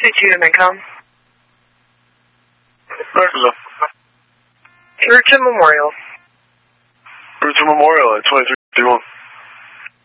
222 to Midcom. Hello. Route to Memorial. Route to Memorial at 2351.